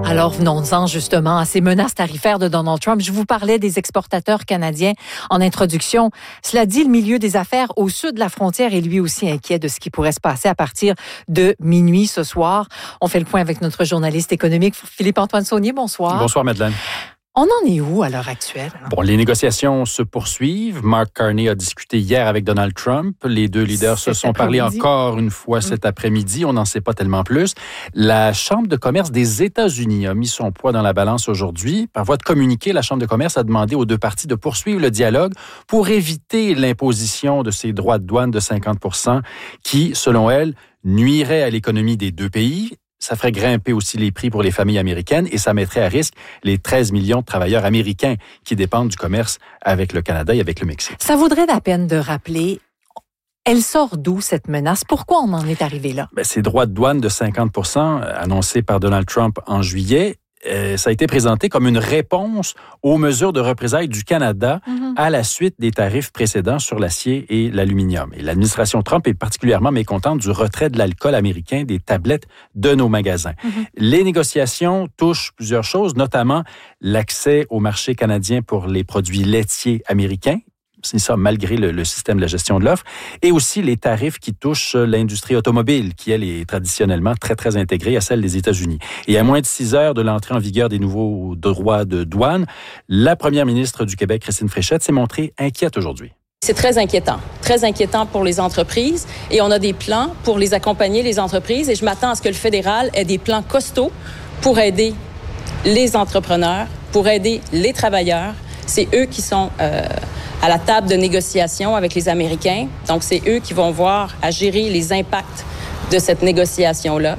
Alors, venons-en justement à ces menaces tarifaires de Donald Trump. Je vous parlais des exportateurs canadiens en introduction. Cela dit, le milieu des affaires au sud de la frontière est lui aussi inquiet de ce qui pourrait se passer à partir de minuit ce soir. On fait le point avec notre journaliste économique, Philippe-Antoine Saunier. Bonsoir. Bonsoir, Madeleine. On en est où à l'heure actuelle? Bon, les négociations se poursuivent. Mark Carney a discuté hier avec Donald Trump. Les deux leaders se sont parlé encore une fois cet après-midi. On n'en sait pas tellement plus. La Chambre de commerce des États-Unis a mis son poids dans la balance aujourd'hui. Par voie de communiqué, la Chambre de commerce a demandé aux deux parties de poursuivre le dialogue pour éviter l'imposition de ces droits de douane de 50 % qui, selon elle, nuirait à l'économie des deux pays. Ça ferait grimper aussi les prix pour les familles américaines et ça mettrait à risque les 13 millions de travailleurs américains qui dépendent du commerce avec le Canada et avec le Mexique. Ça vaudrait la peine de rappeler, elle sort d'où cette menace? Pourquoi on en est arrivé là? Ces droits de douane de 50 % annoncés par Donald Trump en juillet, ça a été présenté comme une réponse aux mesures de représailles du Canada à la suite des tarifs précédents sur l'acier et l'aluminium. Et l'administration Trump est particulièrement mécontente du retrait de l'alcool américain des tablettes de nos magasins. Les négociations touchent plusieurs choses, notamment l'accès au marché canadien pour les produits laitiers américains. C'est ça, malgré le système de la gestion de l'offre, et aussi les tarifs qui touchent l'industrie automobile, qui, elle, est traditionnellement très, très intégrée à celle des États-Unis. Et à moins de 6 heures de l'entrée en vigueur des nouveaux droits de douane, la première ministre du Québec, Christine Fréchette, s'est montrée inquiète aujourd'hui. C'est très inquiétant pour les entreprises, et on a des plans pour les accompagner, les entreprises, et je m'attends à ce que le fédéral ait des plans costauds pour aider les entrepreneurs, pour aider les travailleurs. C'est eux qui sont à la table de négociation avec les Américains. Donc, c'est eux qui vont voir à gérer les impacts de cette négociation-là,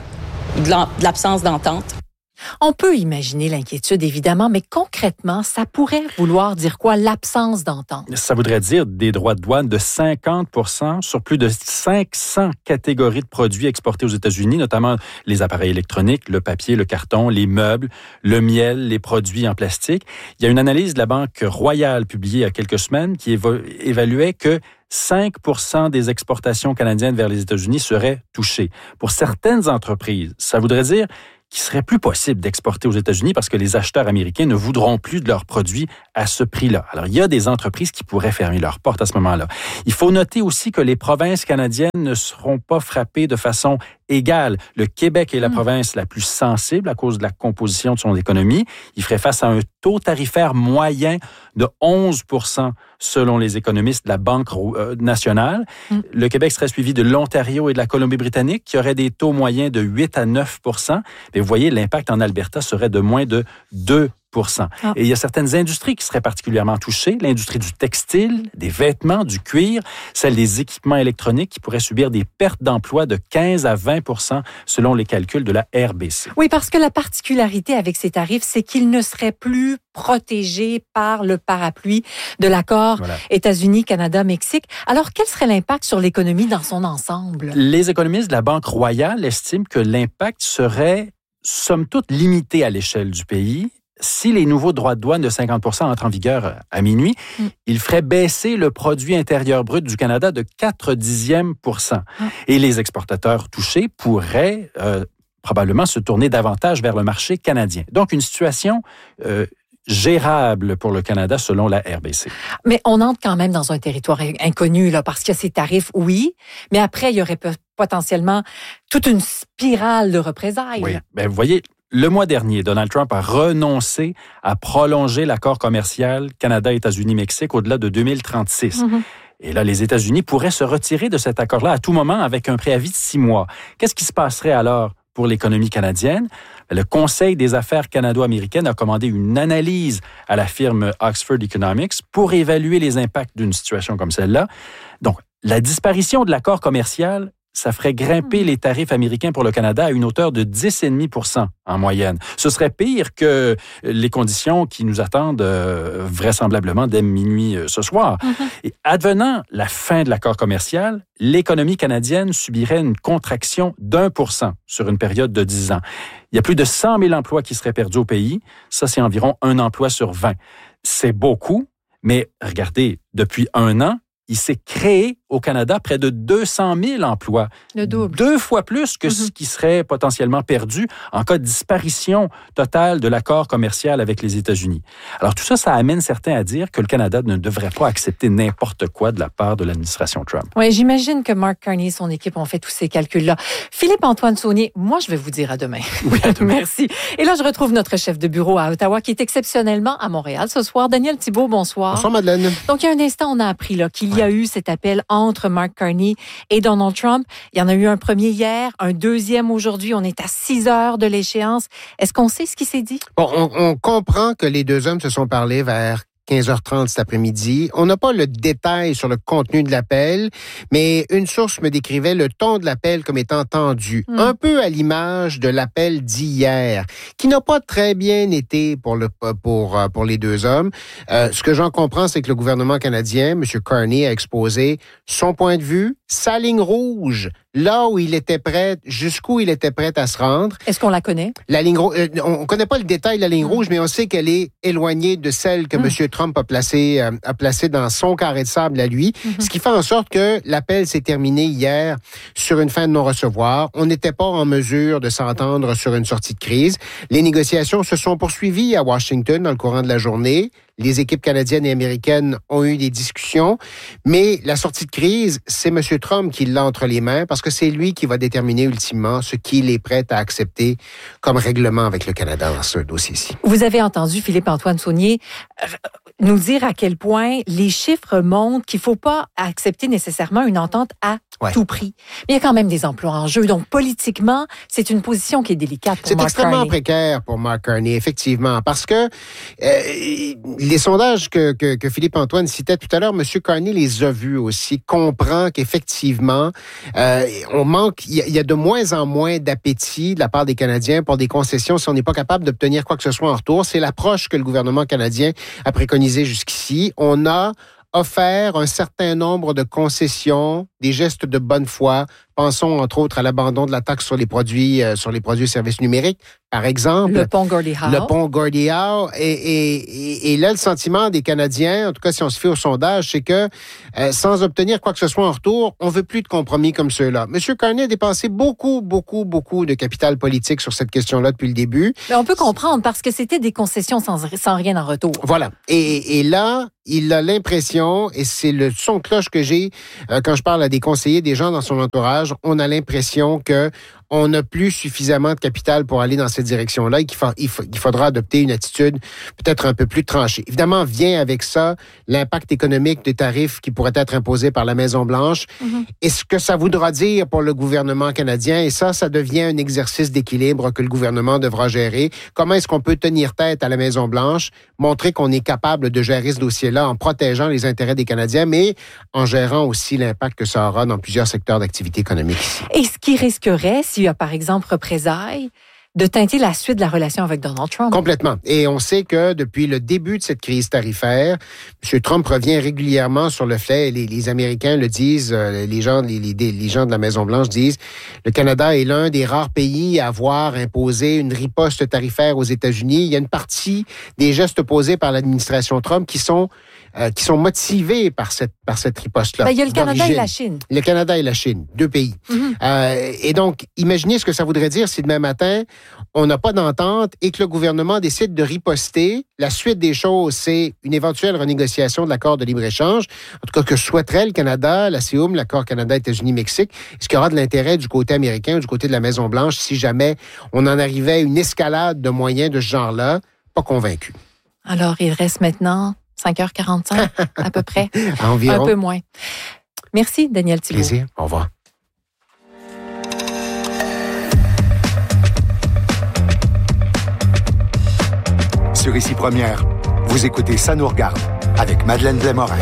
de l'absence d'entente. On peut imaginer l'inquiétude, évidemment, mais concrètement, ça pourrait vouloir dire quoi, l'absence d'entente? Ça voudrait dire des droits de douane de 50 % sur plus de 500 catégories de produits exportés aux États-Unis, notamment les appareils électroniques, le papier, le carton, les meubles, le miel, les produits en plastique. Il y a une analyse de la Banque Royale publiée il y a quelques semaines qui évaluait que 5 % des exportations canadiennes vers les États-Unis seraient touchées. Pour certaines entreprises, ça voudrait dire qu'il serait plus possible d'exporter aux États-Unis parce que les acheteurs américains ne voudront plus de leurs produits à ce prix-là. Alors, il y a des entreprises qui pourraient fermer leurs portes à ce moment-là. Il faut noter aussi que les provinces canadiennes ne seront pas frappées de façon égale. Le Québec est la province la plus sensible à cause de la composition de son économie. Il ferait face à un taux tarifaire moyen de 11 % selon les économistes de la Banque nationale. Le Québec serait suivi de l'Ontario et de la Colombie-Britannique qui auraient des taux moyens de 8 à 9 %. Mais vous voyez, l'impact en Alberta serait de moins de 2 %. Et il y a certaines industries qui seraient particulièrement touchées, l'industrie du textile, des vêtements, du cuir, celle des équipements électroniques qui pourraient subir des pertes d'emploi de 15 à 20 % selon les calculs de la RBC. Oui, parce que la particularité avec ces tarifs, c'est qu'ils ne seraient plus protégés par le parapluie de l'accord États-Unis-Canada-Mexique. Alors, quel serait l'impact sur l'économie dans son ensemble? Les économistes de la Banque Royale estiment que l'impact serait, somme toute, limité à l'échelle du pays. Si les nouveaux droits de douane de 50 % entrent en vigueur à minuit, ils feraient baisser le produit intérieur brut du Canada de 0,4 %. Et les exportateurs touchés pourraient probablement se tourner davantage vers le marché canadien. Donc, une situation gérable pour le Canada selon la RBC. Mais on entre quand même dans un territoire inconnu, là, parce qu'il y a ces tarifs, oui, mais après, il y aurait potentiellement toute une spirale de représailles. Oui, vous voyez, le mois dernier, Donald Trump a renoncé à prolonger l'accord commercial Canada-États-Unis-Mexique au-delà de 2036. Et là, les États-Unis pourraient se retirer de cet accord-là à tout moment avec un préavis de 6 mois. Qu'est-ce qui se passerait alors pour l'économie canadienne? Le Conseil des affaires canado-américaines a commandé une analyse à la firme Oxford Economics pour évaluer les impacts d'une situation comme celle-là. Donc, la disparition de l'accord commercial, ça ferait grimper les tarifs américains pour le Canada à une hauteur de 10,5 % en moyenne. Ce serait pire que les conditions qui nous attendent vraisemblablement dès minuit ce soir. Et advenant la fin de l'accord commercial, l'économie canadienne subirait une contraction d'1 % sur une période de 10 ans. Il y a plus de 100 000 emplois qui seraient perdus au pays. Ça, c'est environ un emploi sur 20. C'est beaucoup, mais regardez, depuis un an, il s'est créé au Canada près de 200 000 emplois. Le double. 2 fois plus que ce qui serait potentiellement perdu en cas de disparition totale de l'accord commercial avec les États-Unis. Alors tout ça, ça amène certains à dire que le Canada ne devrait pas accepter n'importe quoi de la part de l'administration Trump. Oui, j'imagine que Mark Carney et son équipe ont fait tous ces calculs-là. Philippe-Antoine Saunier, moi, je vais vous dire à demain. Oui, à demain. Merci. Et là, je retrouve notre chef de bureau à Ottawa qui est exceptionnellement à Montréal ce soir. Daniel Thibault, bonsoir. Bonsoir, Madeleine. Donc, il y a un instant, on a appris là, qu'il y a eu cet appel entre Mark Carney et Donald Trump. Il y en a eu un premier hier, un deuxième aujourd'hui. On est à 6 heures de l'échéance. Est-ce qu'on sait ce qui s'est dit? Bon, on comprend que les deux hommes se sont parlé vers 15h30 cet après-midi. On n'a pas le détail sur le contenu de l'appel, mais une source me décrivait le ton de l'appel comme étant tendu, un peu à l'image de l'appel d'hier, qui n'a pas très bien été pour les deux hommes. Ce que j'en comprends, c'est que le gouvernement canadien, M. Carney, a exposé son point de vue, sa ligne rouge, là où il était prêt, jusqu'où il était prêt à se rendre. Est-ce qu'on la connaît? La ligne rouge, on connaît pas le détail de la ligne rouge, mais on sait qu'elle est éloignée de celle que M. Trump a placée dans son carré de sable à lui, ce qui fait en sorte que l'appel s'est terminé hier sur une fin de non-recevoir. On n'était pas en mesure de s'entendre sur une sortie de crise. Les négociations se sont poursuivies à Washington dans le courant de la journée. Les équipes canadiennes et américaines ont eu des discussions, mais la sortie de crise, c'est M. Trump qui l'a entre les mains parce que c'est lui qui va déterminer ultimement ce qu'il est prêt à accepter comme règlement avec le Canada dans ce dossier-ci. Vous avez entendu Philippe-Antoine Saunier nous dire à quel point les chiffres montrent qu'il ne faut pas accepter nécessairement une entente à tout prix. Mais il y a quand même des emplois en jeu. Donc, politiquement, c'est une position qui est délicate pour Mark Carney. C'est extrêmement précaire pour Mark Carney, effectivement, parce que les sondages que Philippe-Antoine citait tout à l'heure, M. Carney les a vus aussi, comprend qu'effectivement, il y a de moins en moins d'appétit de la part des Canadiens pour des concessions si on n'est pas capable d'obtenir quoi que ce soit en retour. C'est l'approche que le gouvernement canadien a préconisée jusqu'ici. On a offert un certain nombre de concessions, des gestes de bonne foi. Pensons entre autres à l'abandon de la taxe sur les produits et services numériques, par exemple. Le pont Gordie Howe. Le pont Gordie Howe. Et là, le sentiment des Canadiens, en tout cas si on se fie au sondage, c'est que sans obtenir quoi que ce soit en retour, on veut plus de compromis comme ceux-là. M. Carney a dépensé beaucoup de capital politique sur cette question-là depuis le début. Mais on peut comprendre parce que c'était des concessions sans rien en retour. Voilà. Et là, il a l'impression, et c'est le son de cloche que j'ai quand je parle à des conseillers, des gens dans son entourage, on a l'impression que on n'a plus suffisamment de capital pour aller dans cette direction-là et qu'il faudra adopter une attitude peut-être un peu plus tranchée. Évidemment, vient avec ça l'impact économique des tarifs qui pourraient être imposés par la Maison-Blanche et ce que ça voudra dire pour le gouvernement canadien. Et ça devient un exercice d'équilibre que le gouvernement devra gérer. Comment est-ce qu'on peut tenir tête à la Maison-Blanche, montrer qu'on est capable de gérer ce dossier-là en protégeant les intérêts des Canadiens, mais en gérant aussi l'impact que ça aura dans plusieurs secteurs d'activité économique ici. Et ce qui risquerait, s'il y a par exemple représailles, de teinter la suite de la relation avec Donald Trump. Complètement. Et on sait que depuis le début de cette crise tarifaire, M. Trump revient régulièrement sur le fait, les Américains le disent, les gens de la Maison-Blanche disent, le Canada est l'un des rares pays à avoir imposé une riposte tarifaire aux États-Unis. Il y a une partie des gestes posés par l'administration Trump qui sont motivés par cette riposte-là. Ben, il y a le Canada et la Chine. Le Canada et la Chine, 2 pays. Et donc, imaginez ce que ça voudrait dire si demain matin, on n'a pas d'entente et que le gouvernement décide de riposter. La suite des choses, c'est une éventuelle renégociation de l'accord de libre-échange, en tout cas que souhaiterait le Canada, la CEUM, l'accord Canada-États-Unis-Mexique. Est-ce qu'il y aura de l'intérêt du côté américain ou du côté de la Maison-Blanche si jamais on en arrivait à une escalade de moyens de ce genre-là? Pas convaincu. Alors, il reste maintenant 5h45 à peu près. Environ. Un peu moins. Merci, Daniel Thibault. Plaisir. Au revoir. Sur Ici Première, vous écoutez Ça nous regarde avec Madeleine Blais-Morin.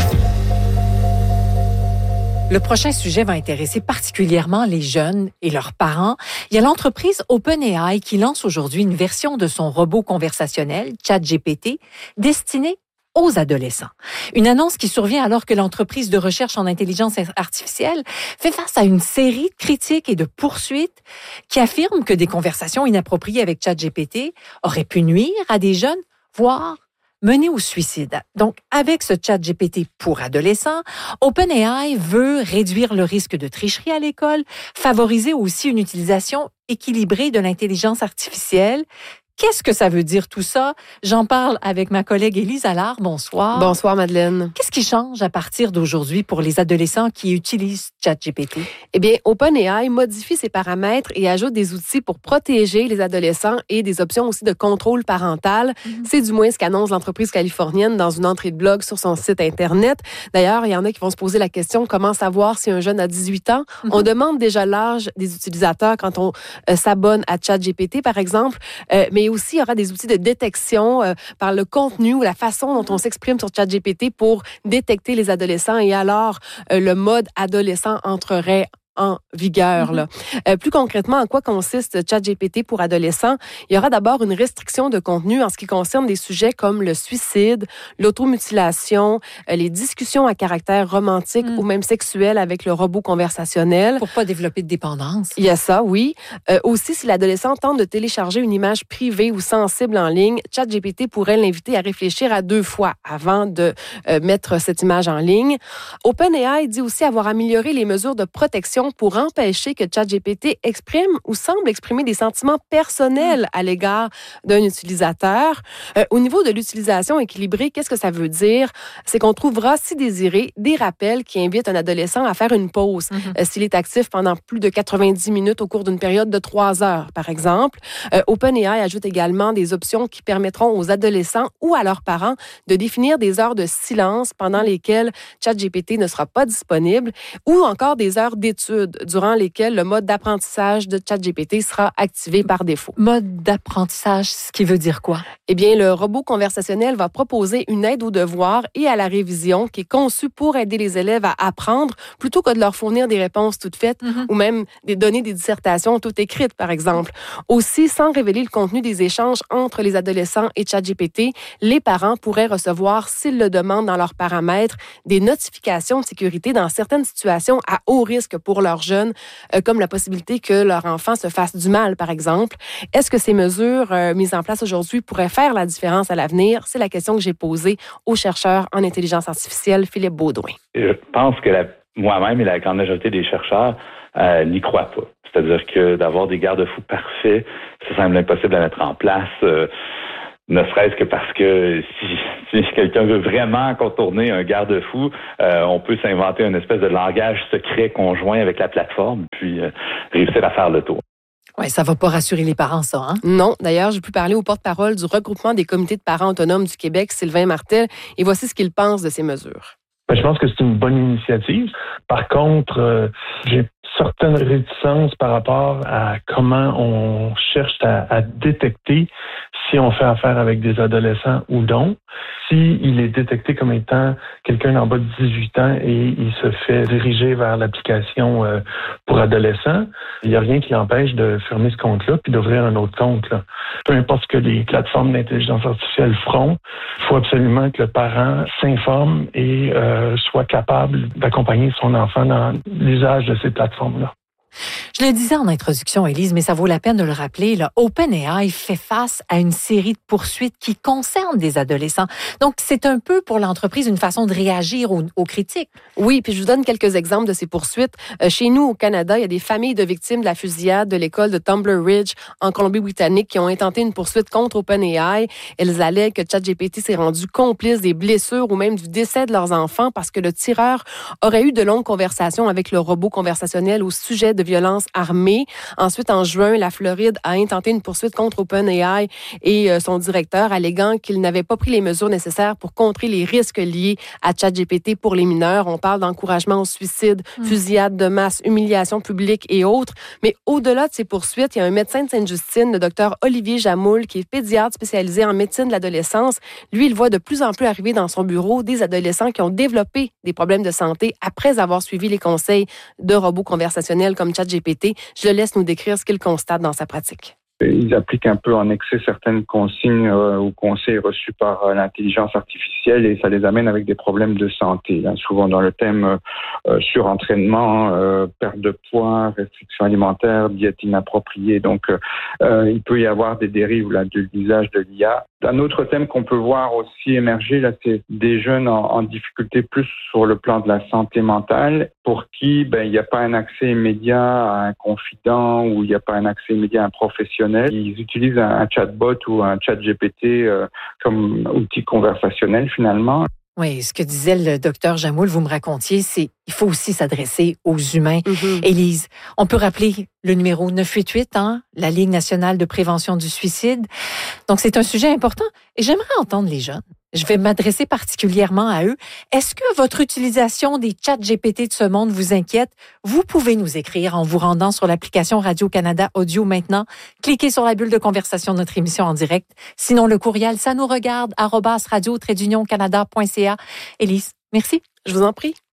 Le prochain sujet va intéresser particulièrement les jeunes et leurs parents. Il y a l'entreprise OpenAI qui lance aujourd'hui une version de son robot conversationnel, ChatGPT, destinée aux adolescents. Une annonce qui survient alors que l'entreprise de recherche en intelligence artificielle fait face à une série de critiques et de poursuites qui affirment que des conversations inappropriées avec ChatGPT auraient pu nuire à des jeunes, voire mener au suicide. Donc, avec ce ChatGPT pour adolescents, OpenAI veut réduire le risque de tricherie à l'école, favoriser aussi une utilisation équilibrée de l'intelligence artificielle. Qu'est-ce que ça veut dire tout ça? J'en parle avec ma collègue Élise Allard. Bonsoir. Bonsoir, Madeleine. Qu'est-ce qui change à partir d'aujourd'hui pour les adolescents qui utilisent ChatGPT? Eh bien, OpenAI modifie ses paramètres et ajoute des outils pour protéger les adolescents et des options aussi de contrôle parental. C'est du moins ce qu'annonce l'entreprise californienne dans une entrée de blog sur son site Internet. D'ailleurs, il y en a qui vont se poser la question, comment savoir si un jeune a 18 ans? On demande déjà l'âge des utilisateurs quand on s'abonne à ChatGPT, par exemple, mais aussi, il y aura des outils de détection par le contenu ou la façon dont on s'exprime sur ChatGPT pour détecter les adolescents. Et alors, le mode adolescent entrerait en vigueur. Là. Plus concrètement, en quoi consiste ChatGPT pour adolescents? Il y aura d'abord une restriction de contenu en ce qui concerne des sujets comme le suicide, l'automutilation, les discussions à caractère romantique ou même sexuel avec le robot conversationnel. Pour pas développer de dépendance. Il y a ça, oui. Aussi, si l'adolescent tente de télécharger une image privée ou sensible en ligne, ChatGPT pourrait l'inviter à réfléchir à 2 fois avant de mettre cette image en ligne. OpenAI dit aussi avoir amélioré les mesures de protection pour empêcher que ChatGPT exprime ou semble exprimer des sentiments personnels à l'égard d'un utilisateur. Au niveau de l'utilisation équilibrée, qu'est-ce que ça veut dire? C'est qu'on trouvera, si désiré, des rappels qui invitent un adolescent à faire une pause s'il est actif pendant plus de 90 minutes au cours d'une période de 3 heures, par exemple. OpenAI ajoute également des options qui permettront aux adolescents ou à leurs parents de définir des heures de silence pendant lesquelles ChatGPT ne sera pas disponible ou encore des heures d'études durant lesquelles le mode d'apprentissage de ChatGPT sera activé par défaut. Mode d'apprentissage, ce qui veut dire quoi? Eh bien, le robot conversationnel va proposer une aide aux devoirs et à la révision qui est conçue pour aider les élèves à apprendre plutôt que de leur fournir des réponses toutes faites ou même donner des dissertations toutes écrites, par exemple. Aussi, sans révéler le contenu des échanges entre les adolescents et ChatGPT, les parents pourraient recevoir, s'ils le demandent dans leurs paramètres, des notifications de sécurité dans certaines situations à haut risque pour leurs jeunes, comme la possibilité que leur enfant se fasse du mal, par exemple. Est-ce que ces mesures mises en place aujourd'hui pourraient faire la différence à l'avenir? C'est la question que j'ai posée au chercheur en intelligence artificielle, Philippe Baudouin. Je pense que moi-même et la grande majorité des chercheurs n'y croient pas. C'est-à-dire que d'avoir des garde-fous parfaits, ça semble impossible à mettre en place. Ne serait-ce que parce que si quelqu'un veut vraiment contourner un garde-fou, on peut s'inventer une espèce de langage secret conjoint avec la plateforme, puis réussir à faire le tour. Oui, ça va pas rassurer les parents, ça, hein? Non. D'ailleurs, j'ai pu parler au porte-parole du regroupement des comités de parents autonomes du Québec, Sylvain Martel, et voici ce qu'il pense de ces mesures. Je pense que c'est une bonne initiative. Par contre, j'ai certaines réticences par rapport à comment on cherche à détecter si on fait affaire avec des adolescents ou non. S'il est détecté comme étant quelqu'un en bas de 18 ans et il se fait diriger vers l'application pour adolescents, il n'y a rien qui l'empêche de fermer ce compte-là puis d'ouvrir un autre compte. Là. Peu importe ce que les plateformes d'intelligence artificielle feront, il faut absolument que le parent s'informe et soit capable d'accompagner son enfant dans l'usage de ces plateformes-là. Je le disais en introduction, Élise, mais ça vaut la peine de le rappeler, là, OpenAI fait face à une série de poursuites qui concernent des adolescents. Donc, c'est un peu pour l'entreprise une façon de réagir aux critiques. Oui, puis je vous donne quelques exemples de ces poursuites. Chez nous, au Canada, il y a des familles de victimes de la fusillade de l'école de Tumbler Ridge en Colombie-Britannique qui ont intenté une poursuite contre OpenAI. Elles allèguent que ChatGPT s'est rendu complice des blessures ou même du décès de leurs enfants parce que le tireur aurait eu de longues conversations avec le robot conversationnel au sujet de violences armées. Ensuite, en juin, la Floride a intenté une poursuite contre OpenAI et son directeur, alléguant qu'il n'avait pas pris les mesures nécessaires pour contrer les risques liés à ChatGPT pour les mineurs. On parle d'encouragement au suicide, fusillade de masse, humiliation publique et autres. Mais au-delà de ces poursuites, il y a un médecin de Sainte-Justine, le docteur Olivier Jamoul, qui est pédiatre spécialisé en médecine de l'adolescence. Lui, il voit de plus en plus arriver dans son bureau des adolescents qui ont développé des problèmes de santé après avoir suivi les conseils de robots conversationnels comme ChatGPT. Je le laisse nous décrire ce qu'il constate dans sa pratique. Ils appliquent un peu en excès certaines consignes ou conseils reçus par l'intelligence artificielle et ça les amène avec des problèmes de santé. Souvent dans le thème surentraînement, perte de poids, restriction alimentaire, diète inappropriée. Donc, il peut y avoir des dérives là, de l'usage de l'IA Un autre thème qu'on peut voir aussi émerger, là, c'est des jeunes en difficulté plus sur le plan de la santé mentale, pour qui il n'y a pas un accès immédiat à un confident ou il n'y a pas un accès immédiat à un professionnel. Ils utilisent un chatbot ou un chat GPT comme outil conversationnel finalement. Oui, ce que disait le docteur Jamoul, vous me racontiez, c'est il faut aussi s'adresser aux humains. Élise, on peut rappeler le numéro 988, la Ligue nationale de prévention du suicide. Donc, c'est un sujet important et j'aimerais entendre les jeunes. Je vais m'adresser particulièrement à eux. Est-ce que votre utilisation des chats GPT de ce monde vous inquiète? Vous pouvez nous écrire en vous rendant sur l'application Radio-Canada Audio maintenant. Cliquez sur la bulle de conversation de notre émission en direct. Sinon, le courriel, ça nous regarde, @radio-canada.ca. Élise, merci. Je vous en prie.